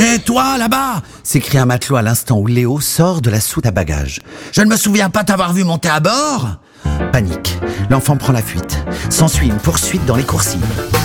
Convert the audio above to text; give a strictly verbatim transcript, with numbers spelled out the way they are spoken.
Hé, toi, là-bas !» s'écrie un matelot à l'instant où Léo sort de la soute à bagages. « Je ne me souviens pas t'avoir vu monter à bord !» Panique. L'enfant prend la fuite. S'ensuit une poursuite dans les coursives.